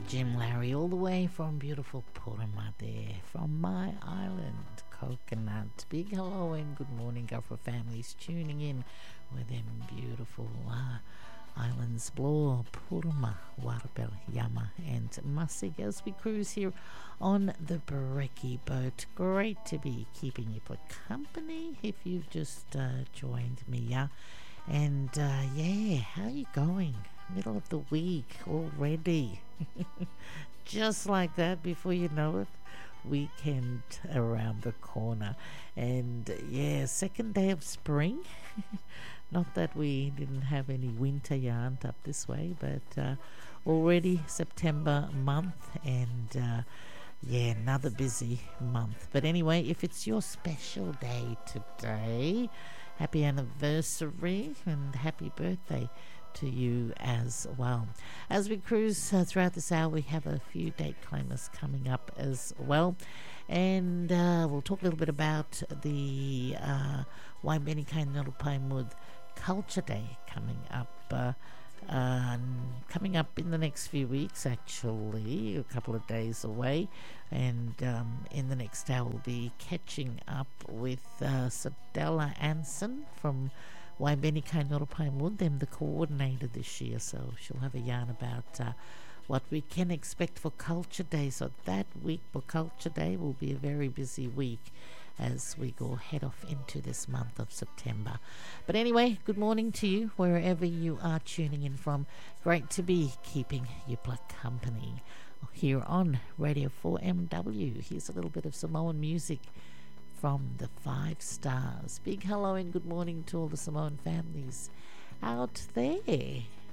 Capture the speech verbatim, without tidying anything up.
Jim Larry, all the way from beautiful Purima there, from my island, Coconut. Big hello and good morning, Gulfer families tuning in with them beautiful uh, islands, Bloor, Purima, Warrabel, Yama and Masig as we cruise here on the Brekkie boat. Great to be keeping you for company if you've just uh, joined me. Yeah. And uh, yeah, how are you going? Middle of the week already. Just like that, before you know it, weekend around the corner. And yeah, second day of spring. Not that we didn't have any winter yarn up this way, but uh, already September month, and uh, yeah, another busy month. But anyway, if it's your special day today, happy anniversary and happy birthday to you as well. As we cruise uh, throughout this hour, we have a few date claimers coming up as well, and uh, we'll talk a little bit about the uh, Waibenikain Nurulpaimud Culture Day coming up uh, uh, coming up in the next few weeks, actually a couple of days away. And um, in the next hour we'll be catching up with uh, Sadella Anson from Waibenikain Nurulpaimud, them the coordinator this year, so she'll have a yarn about uh, what we can expect for Culture Day. So that week for Culture Day will be a very busy week as we go head off into this month of September. But anyway, good morning to you wherever you are tuning in from. Great to be keeping you company here on Radio four M W. Here's a little bit of Samoan music from the Five Stars. Big hello and good morning to all the Samoan families out there.